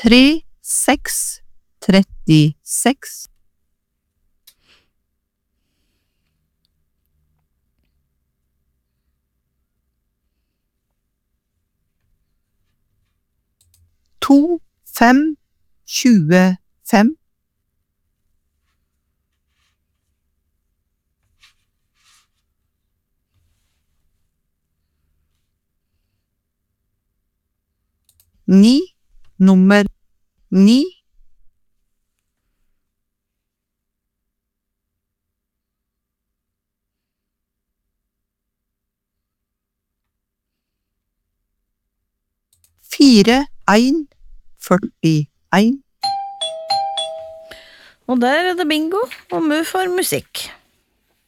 36. 25. 25. 9. Nummer 9. 4. 41. Og der det bingo, og Mu får musikk.